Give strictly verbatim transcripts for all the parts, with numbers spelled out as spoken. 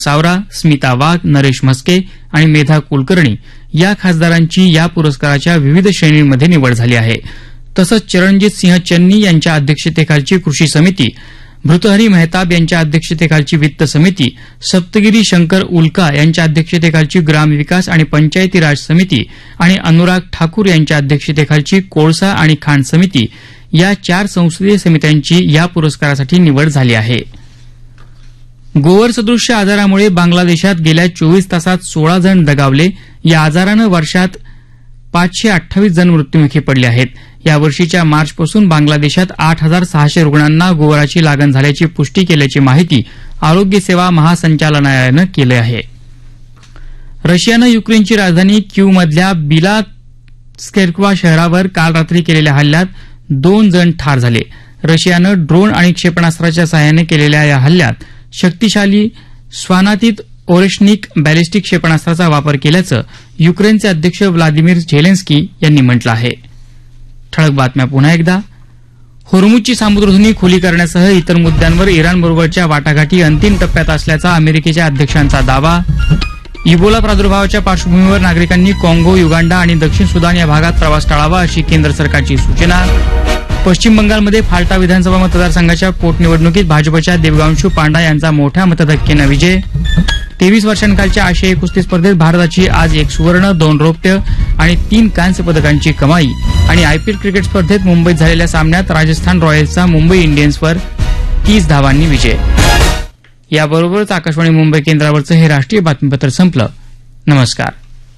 सावरा, स्मिता वाघ, नरेश म्हस्के आणि मेधा कुलकर्णी या खासदारांची या पुरस्काराच्या विविध श्रेणींमध्ये निवड झाली आहे. तसंच चरणजित सिंह चन्नी यांच्या अध्यक्षतेखालची कृषी समिती, भृतहरी मेहताब यांच्या अध्यक्षतेखालची वित्त समिती, सप्तगिरी शंकर उल्का यांच्या अध्यक्षतेखालची ग्रामविकास आणि पंचायती राज समिती आणि अनुराग ठाकूर यांच्या अध्यक्षतेखालची कोळसा आणि खाण समिती या चार संसदीय समित्यांची या पुरस्कारासाठी निवड झाली आहे. गोवर सदृश्य आजारामुळे बांगलादेशात गेल्या चोवीस तासात सोळा जण दगावले. या आजारानं वर्षात पाचशे अठ्ठावीस जण मृत्युमुखी पडले आहेत. या वर्षीच्या मार्चपासून बांगलादेशात आठ हजार सहाशे रुग्णांना गोवराची लागण झाल्याची पुष्टी केल्याची माहिती आरोग्य सेवा महासंचालनालयानं केली आहे. रशियानं युक्रेनची राजधानी क्यूमधल्या बिलात्स्केर्कवा शहरावर काल रात्री केलेल्या हल्ल्यात दोन जण ठार झाले. रशियानं ड्रोन आणि क्षेपणास्त्राच्या सहाय्याने केलेल्या या हल्ल्यात शक्तिशाली स्वानातीत ओरेशनिक बॅलिस्टिक क्षेपणास्त्राचा वापर केल्याचं युक्रेनचे अध्यक्ष व्लादिमीर झेलेन्स्की यांनी म्हटलं आहे. ठळक बातम्या पुन्हा एकदा. होर्मुझची सामुद्रधुनी खुली करण्यासह इतर मुद्द्यांवर इराणबरोबरच्या वाटाघाटी अंतिम टप्प्यात असल्याचा अमेरिकेच्या अध्यक्षांचा दावा. इबोला प्रादुर्भावाच्या पार्श्वभूमीवर नागरिकांनी काँगो, युगांडा आणि दक्षिण सुदान या भागात प्रवास टाळावा अशी केंद्र सरकारची सूचना. पश्चिम बंगालमध्ये फाल्टा विधानसभा मतदारसंघाच्या पोटनिवडणुकीत भाजपच्या देवगांशू पांडा यांचा मोठ्या मतधक्क्यानं विजय. तेवीस वर्षांखालच्या आशियाई कुस्ती स्पर्धेत भारताची आज एक सुवर्ण, दोन रौप्य आणि तीन कांस्य पदकांची कमाई. आणि आयपीएल क्रिकेट स्पर्धेत मुंबईत झालेल्या सामन्यात राजस्थान रॉयल्सचा मुंबई इंडियन्सवर तीस धावांनी विजय. याबरोबरच आकाशवाणी मुंबई केंद्रावरचं हे राष्ट्रीय बातमीपत्र संपलं. नमस्कार.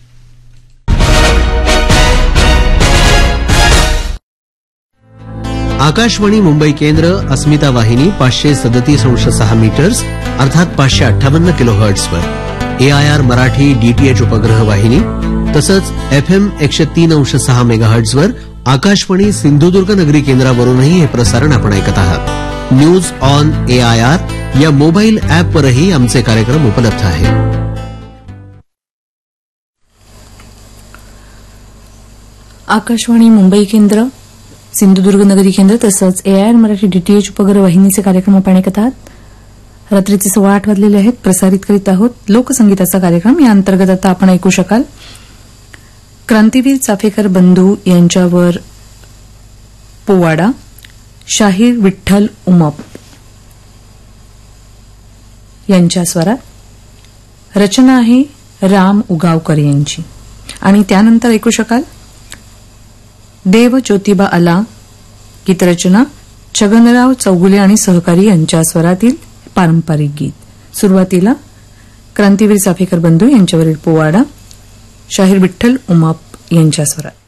आकाशवाणी मुंबई केंद्र, अस्मिता वाहिनी पाचशे सदतीस अंश सहा मीटर्स अर्थात पाचशे अठ्ठावन्न किलो हर्ट्सवर, एआयआर मराठी डीटीएच उपग्रह वाहिनी तसंच एफएम एकशे तीन अंश सहा मेगाहर्ट्सवर आकाशवाणी सिंधुदुर्ग नगरी केंद्रावरूनही हे प्रसारण आपण ऐकत आहात. न्यूज ऑन एआयआर या मोबाईल अॅपवरही आमचे कार्यक्रम उपलब्ध आहेत. आकाशवाणी मुंबई केंद्र, सिंधुदुर्ग नगरी केंद्र तसंच एआयआर मराठी डीटीएच उपग्रह वाहिनीचे कार्यक्रम आपण ऐकत आहात. रात्रीचे सव्वा आठ वाजलेले आहेत. प्रसारित करीत आहोत लोकसंगीताचा कार्यक्रम. या अंतर्गत आता आपण ऐकू शकाल क्रांतीवीर चाफेकर बंधू यांच्यावर पोवाडा, शाहीर विठ्ठल उमप यांच्या स्वरात. रचना आहे राम उगावकर यांची. आणि त्यानंतर ऐकू शकाल देव ज्योतिबा आला, गीतरचना छगनराव चौगुले आणि सहकारी यांच्या स्वरातील पारंपरिक गीत. सुरुवातीला क्रांतीवीर चाफेकर बंधू यांच्यावरील पोवाडा, शाहीर विठ्ठल उमाप यांच्या स्वरात.